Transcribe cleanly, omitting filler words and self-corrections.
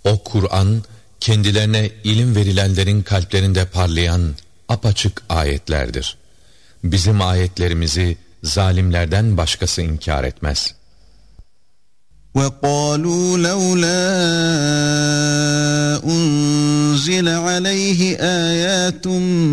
O Kur'an, kendilerine ilim verilenlerin kalplerinde parlayan apaçık ayetlerdir. Bizim ayetlerimizi zalimlerden başkası inkar etmez. وَقَالُوا لَوْلَا أُنْزِلَ عَلَيْهِ آيَاتٌ